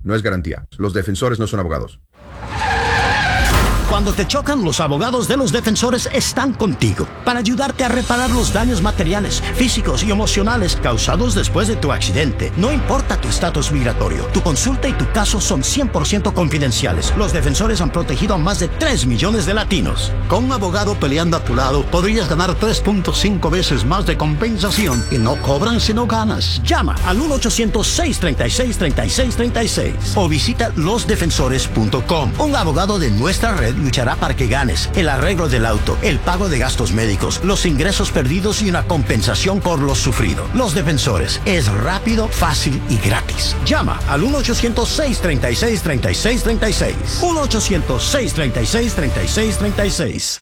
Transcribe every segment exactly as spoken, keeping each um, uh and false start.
no es garantía. Los defensores no son abogados. Cuando te chocan, los abogados de los defensores están contigo para ayudarte a reparar los daños materiales, físicos y emocionales causados después de tu accidente. No importa tu estatus migratorio, tu consulta y tu caso son cien por ciento confidenciales. Los defensores han protegido a más de tres millones de latinos. Con un abogado peleando a tu lado, podrías ganar tres punto cinco veces más de compensación y no cobran si no ganas. Llama al uno ochocientos, seis treinta y seis, treinta y seis treinta y seis o visita los defensores punto com. Un abogado de nuestra red luchará para que ganes el arreglo del auto, el pago de gastos médicos, los ingresos perdidos y una compensación por lo sufrido. Los Defensores es rápido, fácil y gratis. Llama al uno ochocientos, seis treinta y seis, treinta y seis treinta y seis. uno ochocientos, seis treinta y seis, treinta y seis treinta y seis.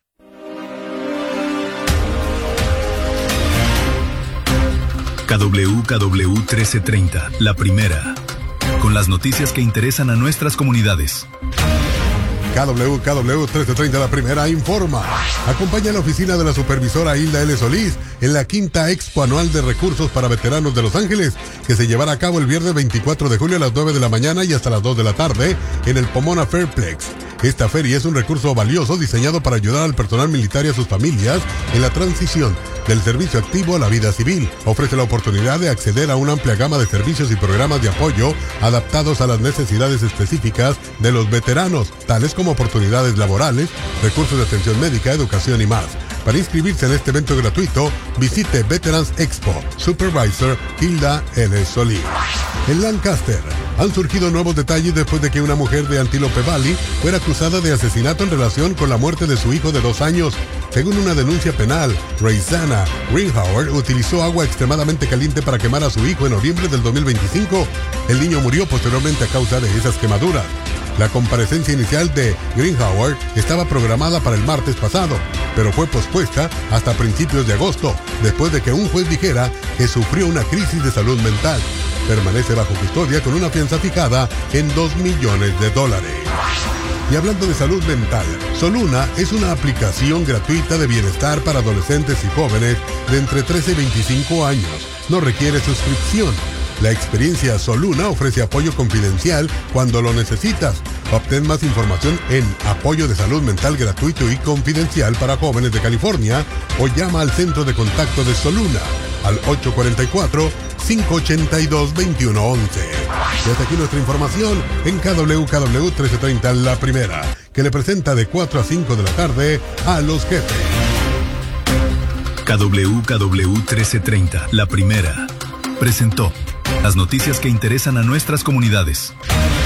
K W K W trece treinta, la primera, con las noticias que interesan a nuestras comunidades. K W K W trece treinta, la primera, informa. Acompaña a la oficina de la supervisora Hilda L. Solís en la quinta Expo Anual de Recursos para Veteranos de Los Ángeles, que se llevará a cabo el viernes veinticuatro de julio a las nueve de la mañana y hasta las dos de la tarde en el Pomona Fairplex. Esta feria es un recurso valioso diseñado para ayudar al personal militar y a sus familias en la transición del servicio activo a la vida civil. Ofrece la oportunidad de acceder a una amplia gama de servicios y programas de apoyo adaptados a las necesidades específicas de los veteranos, tales como oportunidades laborales, recursos de atención médica, educación y más. Para inscribirse en este evento gratuito, visite Veterans Expo. Supervisor Hilda L. Solís. En Lancaster, han surgido nuevos detalles después de que una mujer de Antelope Valley fuera acusada de asesinato en relación con la muerte de su hijo de dos años. Según una denuncia penal, Raisana Greenhauer utilizó agua extremadamente caliente para quemar a su hijo en noviembre del dos mil veinticinco. El niño murió posteriormente a causa de esas quemaduras. La comparecencia inicial de Greenhauer estaba programada para el martes pasado, pero fue pospuesta hasta principios de agosto, después de que un juez dijera que sufrió una crisis de salud mental. Permanece bajo custodia con una fianza fijada en dos millones de dólares. Y hablando de salud mental, Soluna es una aplicación gratuita de bienestar para adolescentes y jóvenes de entre trece y veinticinco años. No requiere suscripción. La experiencia Soluna ofrece apoyo confidencial cuando lo necesitas. Obtén más información en apoyo de salud mental gratuito y confidencial para jóvenes de California o llama al centro de contacto de Soluna al ocho cuatro cuatro, cinco ocho dos, dos uno uno uno. Y hasta aquí nuestra información en K W K W trece treinta, la primera, que le presenta de cuatro a cinco de la tarde a los jefes. K W K W trece treinta, la primera, presentó las noticias que interesan a nuestras comunidades.